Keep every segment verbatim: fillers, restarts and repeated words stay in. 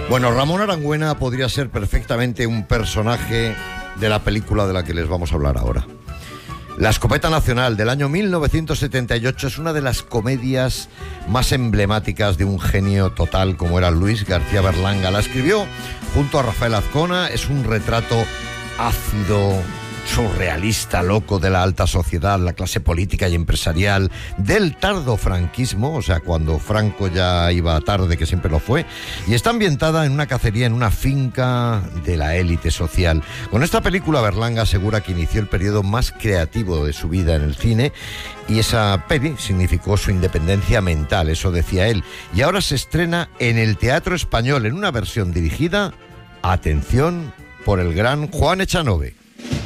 Bueno, Ramón Arangüena podría ser perfectamente un personaje de la película de la que les vamos a hablar ahora. La Escopeta Nacional, del año mil novecientos setenta y ocho, es una de las comedias más emblemáticas de un genio total como era Luis García Berlanga. La escribió junto a Rafael Azcona. Es un retrato ácido, surrealista, loco de la alta sociedad, la clase política y empresarial, del tardo franquismo, o sea, cuando Franco ya iba tarde, que siempre lo fue, y está ambientada en una cacería, en una finca de la élite social. Con esta película Berlanga asegura que inició el periodo más creativo de su vida en el cine, y esa peli significó su independencia mental, eso decía él, y ahora se estrena en el Teatro Español en una versión dirigida, atención, por el gran Juan Echanove.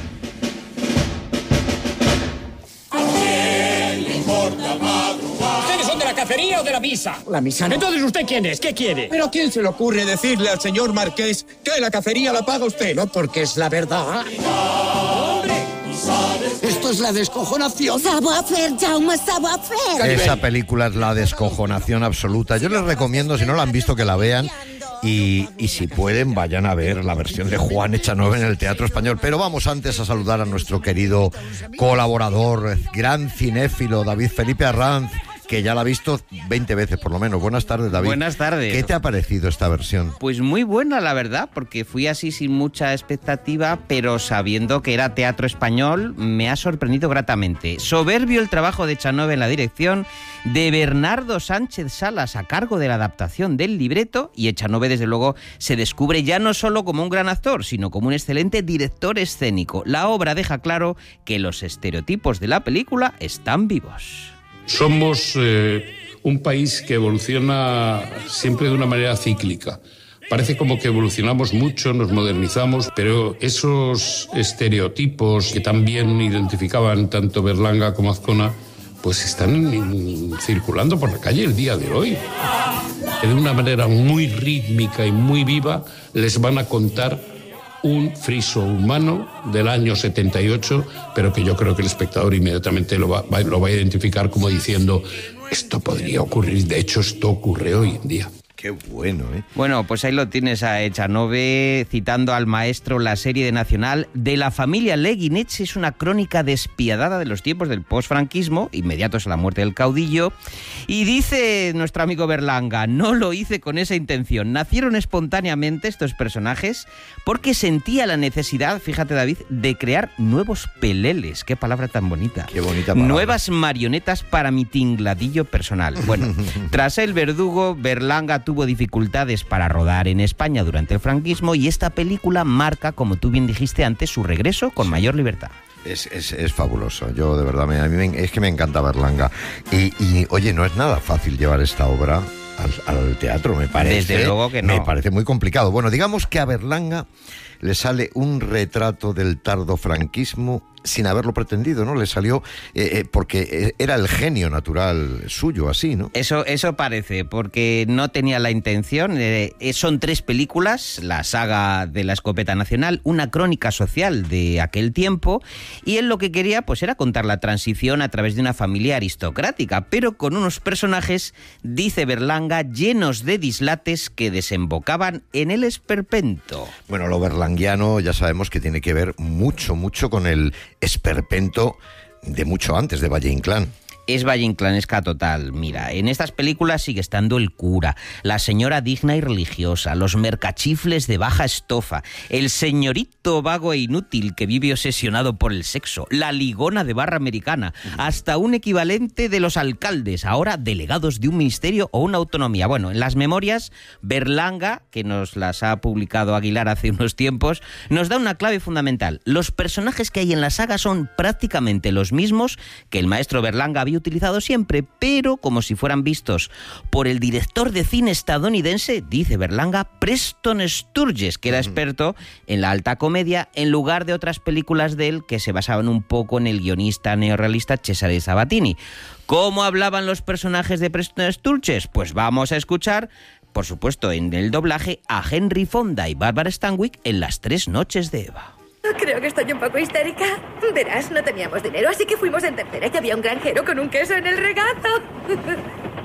¿Cacería o de la misa? La misa no. Entonces, ¿usted quién es? ¿Qué quiere? ¿Pero a quién se le ocurre decirle al señor Marqués que la cacería la paga usted? No, porque es la verdad. ¡Hombre! Esto es la descojonación. Savoir-faire, Jaume, savoir-faire. Esa película es la descojonación absoluta. Yo les recomiendo, si no la han visto, que la vean. Y, y si pueden, vayan a ver la versión de Juan Echanove en el Teatro Español. Pero vamos antes a saludar a nuestro querido colaborador, gran cinéfilo, David Felipe Arranz, que ya la ha visto veinte veces por lo menos. Buenas tardes, David. Buenas tardes. ¿Qué te ha parecido esta versión? Pues muy buena, la verdad, porque fui así sin mucha expectativa, pero sabiendo que era Teatro Español, me ha sorprendido gratamente. Soberbio el trabajo de Echanove en la dirección, de Bernardo Sánchez Salas a cargo de la adaptación del libreto, y Echanove, desde luego, se descubre ya no solo como un gran actor, sino como un excelente director escénico. La obra deja claro que los estereotipos de la película están vivos. Somos eh, un país que evoluciona siempre de una manera cíclica. Parece como que evolucionamos mucho, nos modernizamos, pero esos estereotipos que también identificaban tanto Berlanga como Azcona, pues están circulando por la calle el día de hoy. Que de una manera muy rítmica y muy viva les van a contar un friso humano del año setenta y ocho, pero que yo creo que el espectador inmediatamente lo va, va, lo va a identificar como diciendo, esto podría ocurrir, de hecho esto ocurre hoy en día. Qué bueno, ¿eh? Bueno, pues ahí lo tienes a Echanove citando al maestro. La serie de Nacional de la familia Leguinech es una crónica despiadada de los tiempos del posfranquismo, inmediatos a la muerte del caudillo. Y dice nuestro amigo Berlanga, no lo hice con esa intención. Nacieron espontáneamente estos personajes porque sentía la necesidad, fíjate David, de crear nuevos peleles. Qué palabra tan bonita. Qué bonita palabra. Nuevas marionetas para mi tingladillo personal. Bueno, tras El Verdugo, Berlanga tuvo dificultades para rodar en España durante el franquismo, y esta película marca, como tú bien dijiste antes, su regreso con mayor libertad. Es, es, es fabuloso. Yo, de verdad, me, a mí me, es que me encanta Berlanga. Y, y, oye, no es nada fácil llevar esta obra al, al teatro, me parece. Desde luego que no. Me parece muy complicado. Bueno, digamos que a Berlanga le sale un retrato del tardo franquismo sin haberlo pretendido, ¿no? Le salió eh, eh, porque era el genio natural suyo, así, ¿no? Eso, eso parece, porque no tenía la intención. Eh, son tres películas, la saga de la Escopeta Nacional, una crónica social de aquel tiempo, y él lo que quería pues era contar la transición a través de una familia aristocrática, pero con unos personajes, dice Berlanga, llenos de dislates que desembocaban en el esperpento. Bueno, lo berlanguiano ya sabemos que tiene que ver mucho, mucho con el esperpento de mucho antes de Valle Inclán. Es valleinclanesca total. Mira, en estas películas sigue estando el cura, la señora digna y religiosa, los mercachifles de baja estofa, el señorito vago e inútil que vive obsesionado por el sexo, la ligona de barra americana, hasta un equivalente de los alcaldes, ahora delegados de un ministerio o una autonomía. Bueno, en las memorias, Berlanga, que nos las ha publicado Aguilar hace unos tiempos, nos da una clave fundamental. Los personajes que hay en la saga son prácticamente los mismos que el maestro Berlanga había utilizado siempre, pero como si fueran vistos por el director de cine estadounidense, dice Berlanga, Preston Sturges, que era experto en la alta comedia, en lugar de otras películas de él que se basaban un poco en el guionista neorrealista Cesare Sabatini. ¿Cómo hablaban los personajes de Preston Sturges? Pues vamos a escuchar, por supuesto en el doblaje, a Henry Fonda y Barbara Stanwyck en Las tres noches de Eva. Creo que estoy un poco histérica. Verás, no teníamos dinero, así que fuimos en tercera y había un granjero con un queso en el regazo.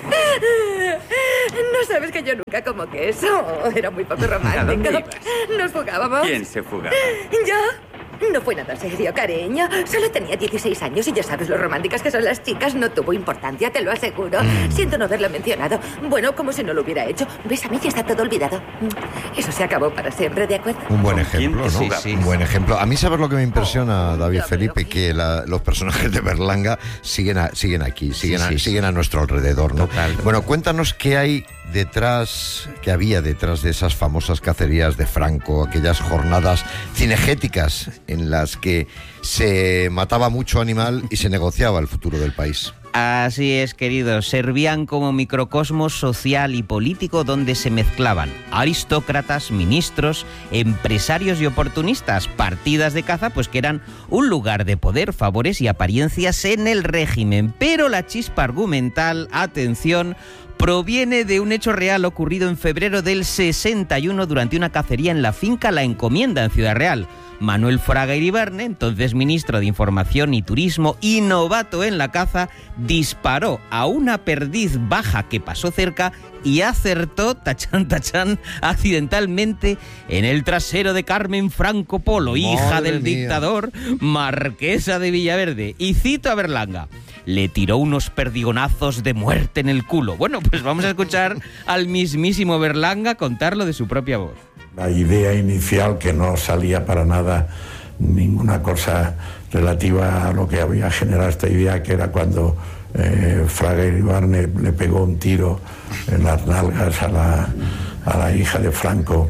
No sabes que yo nunca como queso. Era muy poco romántico. Nos fugábamos. ¿Quién se fugaba? ¿Yo? No fue nada serio, cariño. Solo tenía dieciséis años y ya sabes lo románticas que son las chicas. No tuvo importancia, te lo aseguro. Mm. Siento no haberlo mencionado. Bueno, como si no lo hubiera hecho. Bésame y está todo olvidado. Eso se acabó para siempre, ¿de acuerdo? Un buen ejemplo, ¿no? Sí, sí. Un buen ejemplo. A mí, ¿sabes lo que me impresiona, David Felipe? Que la, los personajes de Berlanga siguen, a, siguen aquí, siguen, sí, sí, a, siguen sí. a nuestro alrededor, ¿no? Total. Bueno, cuéntanos qué hay detrás, que había detrás de esas famosas cacerías de Franco, aquellas jornadas cinegéticas en las que se mataba mucho animal y se negociaba el futuro del país. Así es, queridos. Servían como microcosmos social y político donde se mezclaban aristócratas, ministros, empresarios y oportunistas. Partidas de caza, pues que eran un lugar de poder, favores y apariencias en el régimen. Pero la chispa argumental, atención, proviene de un hecho real ocurrido en febrero del sesenta y uno durante una cacería en la finca La Encomienda, en Ciudad Real. Manuel Fraga Iribarne, entonces ministro de Información y Turismo y novato en la caza, disparó a una perdiz baja que pasó cerca y acertó, tachán, tachán, accidentalmente en el trasero de Carmen Franco Polo, Madre hija del mía. dictador, marquesa de Villaverde. Y cito a Berlanga: le tiró unos perdigonazos de muerte en el culo. Bueno, pues vamos a escuchar al mismísimo Berlanga contarlo de su propia voz. La idea inicial, que no salía para nada ninguna cosa relativa a lo que había generado esta idea, que era cuando eh, Fraga Iribarne le pegó un tiro en las nalgas a la, a la hija de Franco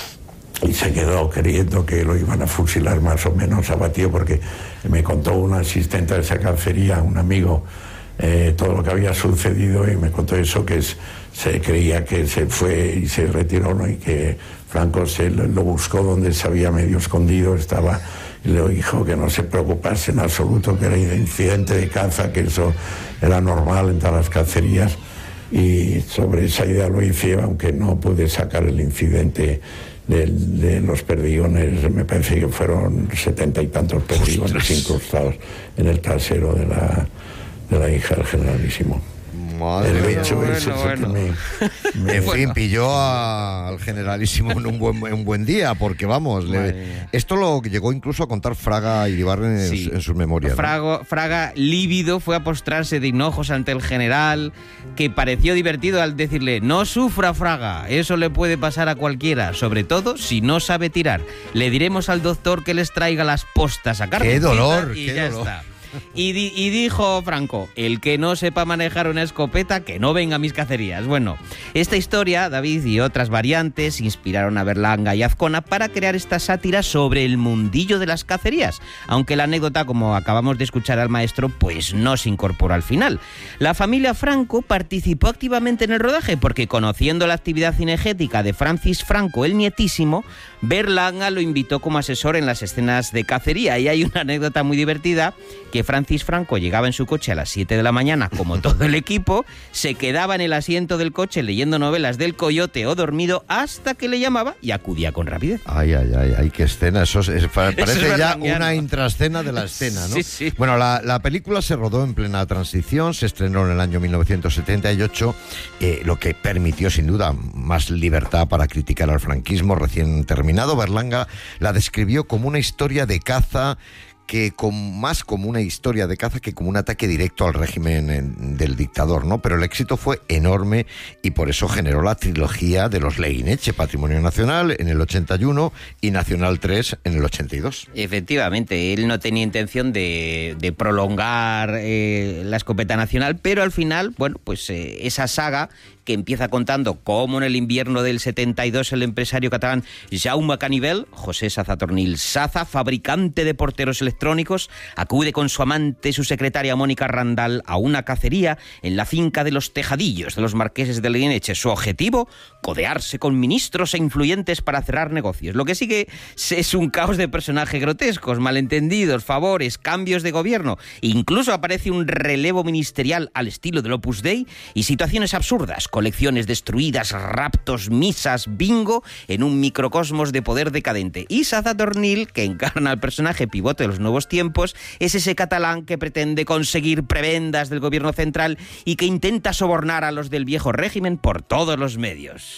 y se quedó creyendo que lo iban a fusilar, más o menos abatido, porque me contó un asistente de esa cacería, un amigo, eh, todo lo que había sucedido, y me contó eso, que es, se creía que se fue y se retiró, ¿no? Y que Franco se lo buscó donde se había medio escondido, estaba, y le dijo que no se preocupase en absoluto, que era incidente de caza, que eso era normal en todas las cacerías, y sobre esa idea lo hice, aunque no pude sacar el incidente de, de los perdigones. Me parece que fueron setenta y tantos perdigones ¡Ostras! incrustados en el trasero de la, de la hija del generalísimo. Madre el mía, hecho bueno, es eso bueno. que me, me En bueno. fin, pilló a, al generalísimo en un buen, un buen día, porque vamos, le, esto lo llegó incluso a contar Fraga Iribarne en, Sí. en sus memorias. Fraga, Fraga, lívido, fue a postrarse de hinojos ante el general, que pareció divertido al decirle: no sufra, Fraga, eso le puede pasar a cualquiera, sobre todo si no sabe tirar. Le diremos al doctor que les traiga las postas a Carmen. ¡Qué dolor! Y ¡Qué ya dolor! está. Y, di, y dijo Franco: el que no sepa manejar una escopeta, que no venga a mis cacerías. Bueno, esta historia, David, y otras variantes inspiraron a Berlanga y Azcona para crear esta sátira sobre el mundillo de las cacerías, aunque la anécdota, como acabamos de escuchar al maestro, pues no se incorporó al final. La familia Franco participó activamente en el rodaje porque, conociendo la actividad cinegética de Francis Franco, el nietísimo, Berlanga lo invitó como asesor en las escenas de cacería. Y hay una anécdota muy divertida, que Francis Franco llegaba en su coche a las siete de la mañana, como todo el equipo, se quedaba en el asiento del coche leyendo novelas del Coyote o dormido hasta que le llamaba y acudía con rapidez. Ay, ay, ay, ay, qué escena. Eso es, es, parece Eso es ya berlanguiano. una intraescena de la escena, ¿no? Sí, sí. Bueno, la, la película se rodó en plena transición, se estrenó en el año mil novecientos setenta y ocho, eh, lo que permitió sin duda más libertad para criticar al franquismo recién terminado. Berlanga la describió como una historia de caza, que con, más como una historia de caza que como un ataque directo al régimen en, del dictador, ¿no? Pero el éxito fue enorme y por eso generó la trilogía de los Leineche, Patrimonio Nacional en el ochenta y uno y Nacional tres en el ochenta y dos. Efectivamente, él no tenía intención de, de prolongar eh, la escopeta nacional, pero al final, bueno, pues eh, esa saga, que empieza contando cómo en el invierno del setenta y dos el empresario catalán Jaume Canivel, José Sazatornil Saza, fabricante de porteros electrónicos, acude con su amante, su secretaria Mónica Randall, a una cacería en la finca de los Tejadillos de los marqueses de Leineche. Su objetivo: codearse con ministros e influyentes para cerrar negocios. Lo que sigue es un caos de personajes grotescos, malentendidos, favores, cambios de gobierno. Incluso aparece un relevo ministerial al estilo del Opus Dei y situaciones absurdas, colecciones destruidas, raptos, misas, bingo, en un microcosmos de poder decadente. Y Salvador Nil, que encarna al personaje pivote de los nuevos tiempos, es ese catalán que pretende conseguir prebendas del gobierno central y que intenta sobornar a los del viejo régimen por todos los medios.